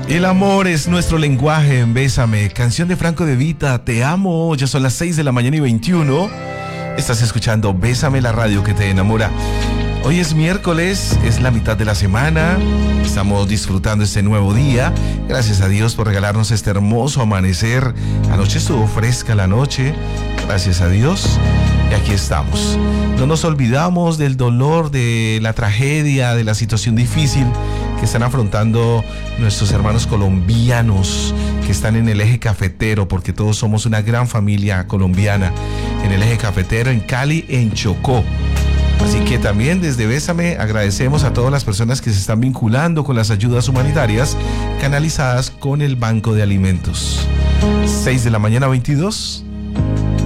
El amor es nuestro lenguaje en Bésame, canción de Franco De Vita, Te amo, ya son las 6 de la mañana y 21. Estás escuchando Bésame, la radio que te enamora. Hoy es miércoles, es la mitad de la semana, estamos disfrutando este nuevo día. Gracias a Dios por regalarnos este hermoso amanecer. Anoche estuvo fresca la noche, gracias a Dios. Y aquí estamos. No nos olvidamos del dolor, de la tragedia, de la situación difícil que están afrontando nuestros hermanos colombianos que están en el eje cafetero, porque todos somos una gran familia colombiana en el eje cafetero, en Cali, en Chocó. Así que también desde Bésame agradecemos a todas las personas que se están vinculando con las ayudas humanitarias canalizadas con el Banco de Alimentos. 6 de la mañana 22.